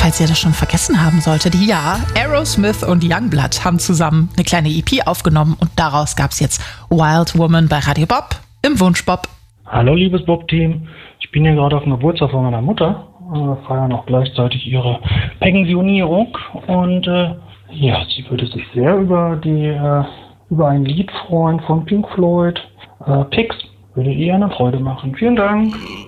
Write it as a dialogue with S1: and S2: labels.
S1: falls ihr das schon vergessen haben solltet, ja, Aerosmith und Youngblood haben zusammen eine kleine EP aufgenommen und daraus gab es jetzt Wild Woman bei Radio Bob im Wunschbob.
S2: Hallo liebes Bob-Team, ich bin hier gerade auf dem Geburtstag von meiner Mutter, feiern auch gleichzeitig ihre Pensionierung und ja, sie würde sich sehr über ein Lied freuen von Pink Floyd, Pigs, würde ihr eine Freude machen. Vielen Dank.